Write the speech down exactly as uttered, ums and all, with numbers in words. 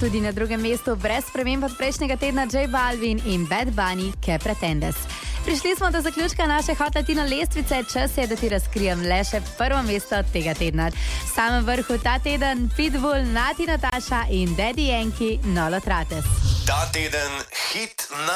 Tudi na drugem mestu brez sprememb od prejšnjega tedna J Balvin in Bad Bunny, Que Pretendes. Prišli smo do zaključka naše Hot Latino lestvice, čas je, da ti razkrijem le še prvo mesto tega tedna. V samem vrhu ta teden Pitbull, Nati Nataša in Daddy Yankee, Nolo Trates. Ta teden hit na